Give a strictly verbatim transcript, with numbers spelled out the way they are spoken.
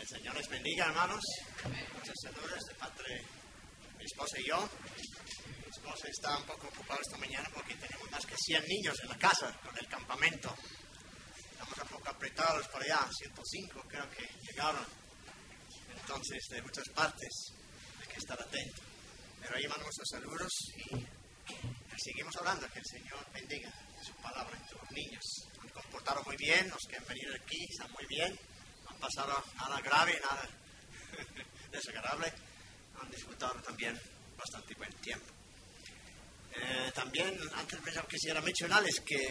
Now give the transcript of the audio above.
El Señor les bendiga, hermanos. Muchos saludos de parte de mi esposa y yo. Mi esposa está un poco ocupada esta mañana porque tenemos más que cien niños en la casa con el campamento. Estamos un poco apretados por allá, ciento cinco creo que llegaron. Entonces, de muchas partes hay que estar atento. Pero ahí mandamos los saludos y seguimos hablando. Que el Señor bendiga su palabra entre los niños. Han comportado muy bien, los que han venido aquí están muy bien. No han pasado nada grave, nada desagradable. Han disfrutado también bastante buen tiempo. Eh, también, antes de empezar, quisiera mencionarles que